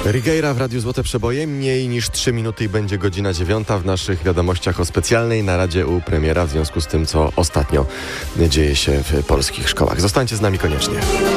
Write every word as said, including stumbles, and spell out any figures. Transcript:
Righeira w Radiu Złote Przeboje. Mniej niż trzy minuty i będzie godzina dziewiąta. W naszych wiadomościach o specjalnej naradzie u premiera w związku z tym, co ostatnio dzieje się w polskich szkołach. Zostańcie z nami koniecznie.